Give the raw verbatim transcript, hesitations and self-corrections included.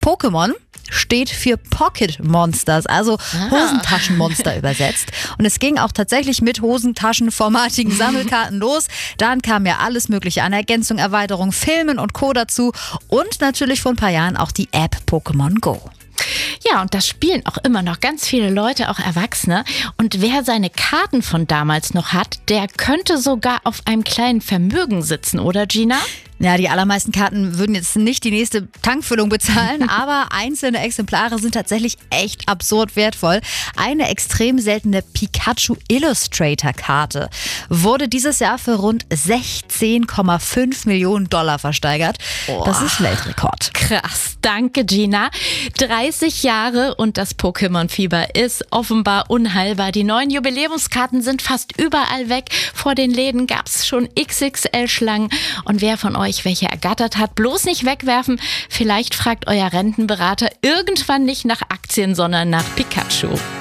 Pokémon steht für Pocket Monsters, also Hosentaschenmonster übersetzt. Und es ging auch tatsächlich mit hosentaschenformatigen Sammelkarten los. Dann kam ja alles mögliche an Ergänzung, Erweiterung, Filmen und Co. dazu. Und natürlich vor ein paar Jahren auch die App Pokémon Go. Ja, und das spielen auch immer noch ganz viele Leute, auch Erwachsene. Und wer seine Karten von damals noch hat, der könnte sogar auf einem kleinen Vermögen sitzen, oder Gina? Ja, die allermeisten Karten würden jetzt nicht die nächste Tankfüllung bezahlen, aber einzelne Exemplare sind tatsächlich echt absurd wertvoll. Eine extrem seltene Pikachu Illustrator Karte wurde dieses Jahr für rund sechzehn Komma fünf Millionen Dollar versteigert. Oh. Das ist Weltrekord. Krass, danke Gina. dreißig Jahre und das Pokémon-Fieber ist offenbar unheilbar. Die neuen Jubiläumskarten sind fast überall weg. Vor den Läden gab es schon X X L-Schlangen. Und wer von euch welche ergattert hat, bloß nicht wegwerfen. Vielleicht fragt euer Rentenberater irgendwann nicht nach Aktien, sondern nach Pikachu.